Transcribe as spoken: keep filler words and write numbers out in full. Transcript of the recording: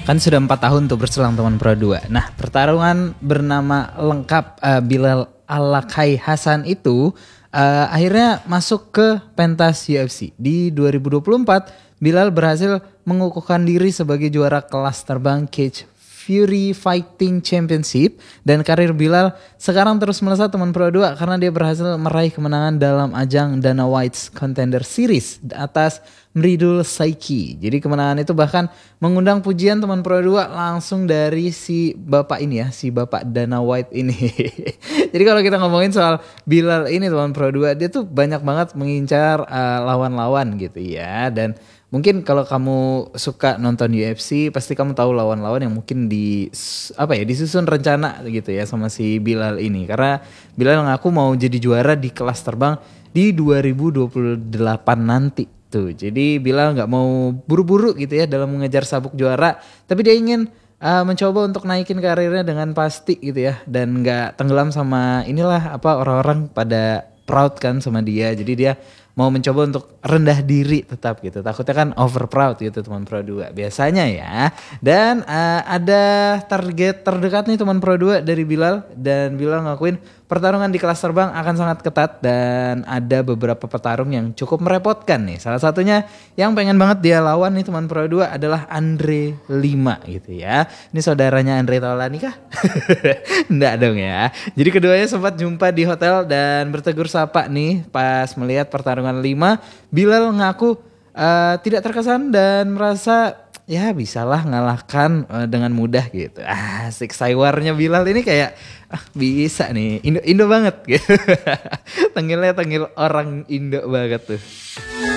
Kan sudah empat tahun tuh berselang teman Pro dua. Nah, pertarungan bernama lengkap uh, Bilal Alakai Hasan itu uh, akhirnya masuk ke pentas U F C. Di dua ribu dua puluh empat, Bilal berhasil mengukuhkan diri sebagai juara kelas terbang Cage Fury Fighting Championship, dan karir Bilal sekarang terus melesat teman Pro dua karena dia berhasil meraih kemenangan dalam ajang Dana White's Contender Series atas Mridul Saiki. Jadi kemenangan itu bahkan mengundang pujian teman Pro dua langsung dari si bapak ini ya, si bapak Dana White ini. Jadi kalau kita ngomongin soal Bilal ini teman Pro dua, dia tuh banyak banget mengincar uh, lawan-lawan gitu ya. Dan mungkin kalau kamu suka nonton U F C, pasti kamu tahu lawan-lawan yang mungkin di apa ya disusun rencana gitu ya sama si Bilal ini. Karena Bilal ngaku mau jadi juara di kelas terbang di dua ribu dua puluh delapan nanti tuh. Jadi Bilal nggak mau buru-buru gitu ya dalam mengejar sabuk juara, tapi dia ingin uh, mencoba untuk naikin karirnya dengan pasti gitu ya, dan nggak tenggelam sama inilah apa orang-orang pada proud kan sama dia. Jadi dia mau mencoba untuk rendah diri tetap gitu. Takutnya kan over proud gitu teman Pro dua biasanya ya. Dan uh, ada target terdekat nih teman Pro dua dari Bilal, dan Bilal ngakuin pertarungan di kelas terbang akan sangat ketat dan ada beberapa petarung yang cukup merepotkan nih. Salah satunya yang pengen banget dia lawan nih teman Pro dua adalah Andre Lima gitu ya. Ini saudaranya Andre Taulani kah? Enggak dong ya. Jadi keduanya sempat jumpa di hotel dan bertegur sapa nih pas melihat pertarungan Lima. Bilal ngaku uh, tidak terkesan dan merasa ya bisalah ngalahkan uh, dengan mudah gitu. Ah, asik, saywarnya Bilal ini kayak ah, bisa nih Indo Indo banget gitu. Tengilnya tengil orang Indo banget tuh.